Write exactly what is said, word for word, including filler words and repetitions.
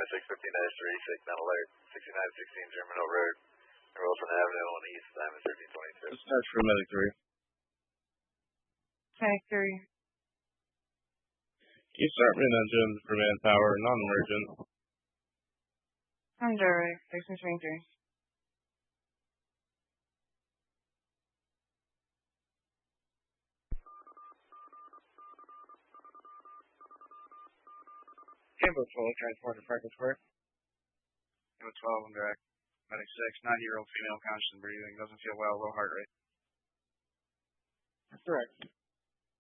six fifteen dash three, signal alert, sixty-nine sixteen German Hill Road, Wilson Avenue on the east, time is thirteen twenty-two. Dispatch for Medic three. Medic three. East Department engines for manpower, non-emergent. Under sixteen twenty-three. Amber twelve, transport to Franklin Square. Amber twelve, on direct. Medic six, ninety-year-old female, conscious and breathing, doesn't feel well, low heart rate. Correct.